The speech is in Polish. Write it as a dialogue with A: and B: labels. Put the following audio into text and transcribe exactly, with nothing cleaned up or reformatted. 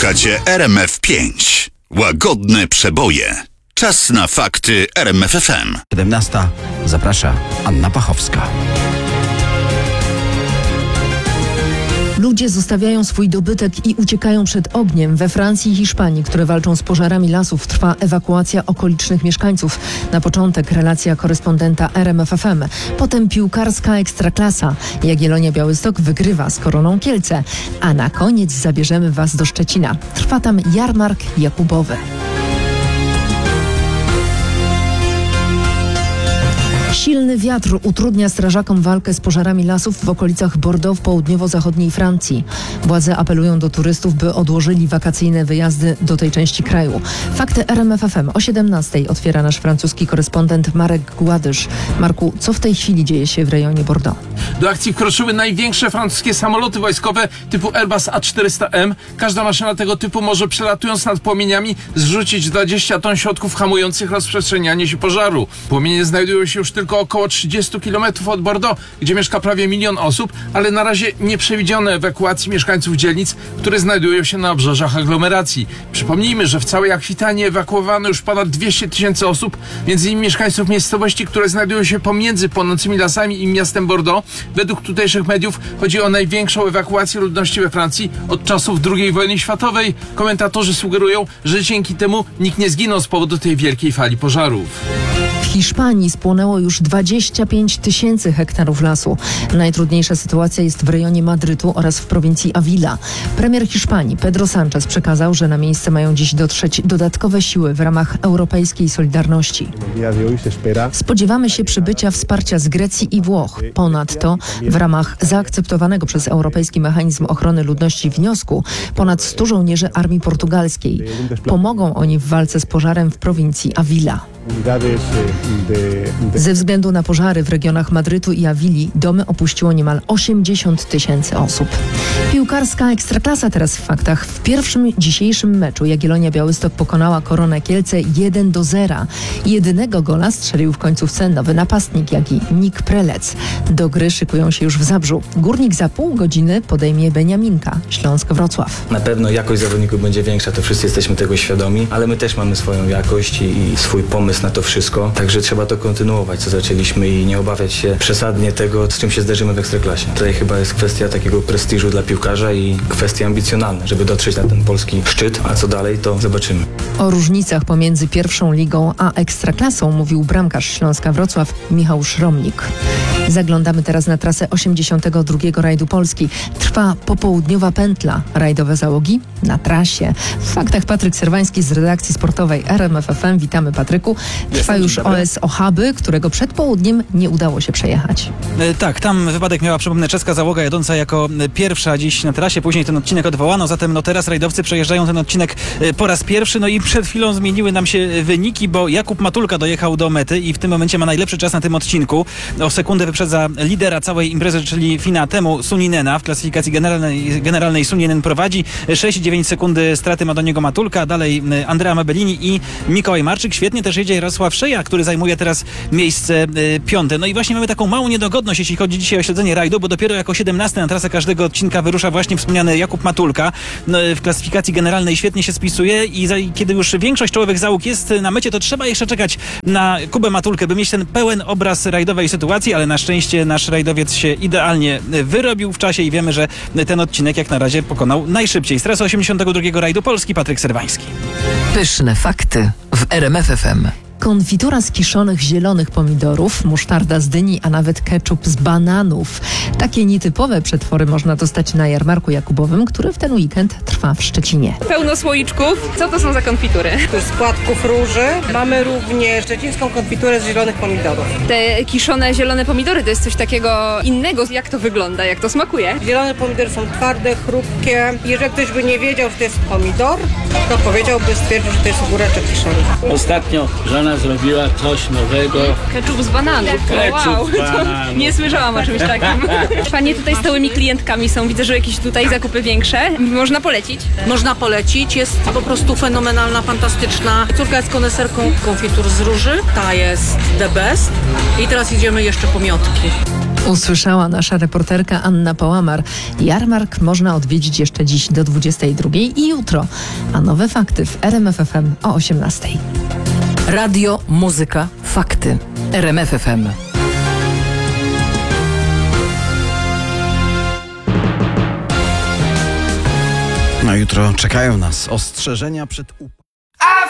A: Słuchacie R M F pięć. Łagodne przeboje. Czas na fakty R M F F M.
B: siedemnasta. Zaprasza Anna Pachowska.
C: Ludzie zostawiają swój dobytek i uciekają przed ogniem. We Francji i Hiszpanii, które walczą z pożarami lasów, trwa ewakuacja okolicznych mieszkańców. Na początek relacja korespondenta R M F F M. Potem piłkarska ekstraklasa. Jagiellonia Białystok wygrywa z Koroną Kielce. A na koniec zabierzemy Was do Szczecina. Trwa tam jarmark Jakubowy. Silny wiatr utrudnia strażakom walkę z pożarami lasów w okolicach Bordeaux w południowo-zachodniej Francji. Władze apelują do turystów, by odłożyli wakacyjne wyjazdy do tej części kraju. Fakty R M F F M o siedemnastej otwiera nasz francuski korespondent Marek Gładysz. Marku, co w tej chwili dzieje się w rejonie Bordeaux?
D: Do akcji wkroczyły największe francuskie samoloty wojskowe typu Airbus A czterysta M. Każda maszyna tego typu może, przelatując nad płomieniami, zrzucić dwadzieścia ton środków hamujących rozprzestrzenianie się pożaru. Płomienie znajdują się już tylko około trzydzieści kilometrów od Bordeaux, gdzie mieszka prawie milion osób, ale na razie nie przewidziano ewakuacji mieszkańców dzielnic, które znajdują się na obrzeżach aglomeracji. Przypomnijmy, że w całej Akwitanii ewakuowano już ponad dwieście tysięcy osób, między innymi mieszkańców miejscowości, które znajdują się pomiędzy płonącymi lasami i miastem Bordeaux. Według tutejszych mediów chodzi o największą ewakuację ludności we Francji od czasów drugiej wojny światowej. Komentatorzy sugerują, że dzięki temu nikt nie zginął z powodu tej wielkiej fali pożarów.
C: W Hiszpanii spłonęło już dwadzieścia pięć tysięcy hektarów lasu. Najtrudniejsza sytuacja jest w rejonie Madrytu oraz w prowincji Avila. Premier Hiszpanii Pedro Sánchez przekazał, że na miejsce mają dziś dotrzeć dodatkowe siły w ramach europejskiej solidarności. Spodziewamy się przybycia wsparcia z Grecji i Włoch. Ponadto w ramach zaakceptowanego przez Europejski Mechanizm Ochrony Ludności wniosku ponad stu żołnierzy armii portugalskiej. Pomogą oni w walce z pożarem w prowincji Avila. Ze względu na pożary w regionach Madrytu i Awili domy opuściło niemal osiemdziesiąt tysięcy osób. Piłkarska ekstraklasa teraz w faktach. W pierwszym dzisiejszym meczu Jagiellonia Białystok pokonała Koronę Kielce jeden do zera. Jedynego gola strzelił w końcówce nowy napastnik, jak i Nik Prelec. Do gry szykują się już w Zabrzu. Górnik za pół godziny podejmie Beniaminka, Śląsk Wrocław.
E: Na pewno jakość zawodników będzie większa, to wszyscy jesteśmy tego świadomi, ale my też mamy swoją jakość i, i swój pomysł na to wszystko, także trzeba to kontynuować, co zaczęliśmy i nie obawiać się przesadnie tego, z czym się zderzymy w Ekstraklasie. Tutaj chyba jest kwestia takiego prestiżu dla piłkarza i kwestie ambicjonalne, żeby dotrzeć na ten polski szczyt, a co dalej, to zobaczymy.
C: O różnicach pomiędzy pierwszą ligą a Ekstraklasą mówił bramkarz Śląska Wrocław Michał Szromnik. Zaglądamy teraz na trasę osiemdziesiątego drugiego rajdu Polski. Trwa popołudniowa pętla. Rajdowe załogi na trasie. W faktach Patryk Serwański z redakcji sportowej R M F F M. Witamy, Patryku. Trwa już O S Ochaby, którego przed południem nie udało się przejechać.
F: E, tak, tam wypadek miała, przypomnę, czeska załoga jadąca jako pierwsza dziś na trasie. Później ten odcinek odwołano, zatem no teraz rajdowcy przejeżdżają ten odcinek e, po raz pierwszy. No i przed chwilą zmieniły nam się wyniki, bo Jakub Matulka dojechał do mety i w tym momencie ma najlepszy czas na tym odcinku. O sekundę wyprzedza lidera całej imprezy, czyli Finatemu Suninena. W klasyfikacji generalnej, generalnej Suninen prowadzi. sześć przecinek dziewięć sekundy straty ma do niego Matulka. Dalej Andrea Mabellini i Mikołaj Marczyk. Świetnie też jedzie Jarosław Szeja, który zajmuje teraz miejsce y, piąte. No i właśnie mamy taką małą niedogodność, jeśli chodzi dzisiaj o śledzenie rajdu, bo dopiero jako siedemnasty na trasę każdego odcinka wyrusza właśnie wspomniany Jakub Matulka. No, w klasyfikacji generalnej świetnie się spisuje i za, kiedy już większość czołowych załóg jest na mecie, to trzeba jeszcze czekać na Kubę Matulkę, by mieć ten pełen obraz rajdowej sytuacji, ale na szczęście nasz rajdowiec się idealnie wyrobił w czasie i wiemy, że ten odcinek jak na razie pokonał najszybciej. Z trasy osiemdziesiątego drugiego rajdu Polski Patryk Serwański.
G: Pyszne fakty w R M F F M.
C: Konfitura z kiszonych zielonych pomidorów, musztarda z dyni, a nawet ketchup z bananów. Takie nietypowe przetwory można dostać na jarmarku jakubowym, który w ten weekend trwa w Szczecinie.
H: Pełno słoiczków. Co to są za konfitury?
I: Z płatków róży. Mamy również szczecińską konfiturę z zielonych pomidorów.
H: Te kiszone zielone pomidory to jest coś takiego innego. Jak to wygląda? Jak to smakuje?
I: Zielone pomidory są twarde, chrupkie. Jeżeli ktoś by nie wiedział, że to jest pomidor, to powiedziałby, stwierdził, że to jest ogóreczek kiszony.
J: Ostatnio żona zrobiła coś nowego.
H: Ketchup z bananów.
J: Ketchup
H: Wow,
J: z bananów.
H: Nie słyszałam o czymś takim. Panie tutaj stałymi klientkami są. Widzę, że jakieś tutaj zakupy większe. Można polecić?
I: Można polecić. Jest po prostu fenomenalna, fantastyczna. Córka jest koneserką konfitur z róży. Ta jest the best. I teraz idziemy jeszcze po miotki.
C: Usłyszała nasza reporterka Anna Połamar. Jarmark można odwiedzić jeszcze dziś do dwudziestej drugiej i jutro. A nowe fakty w R M F F M o osiemnastej.
G: Radio, muzyka, fakty. R M F F M.
B: No jutro czekają nas ostrzeżenia przed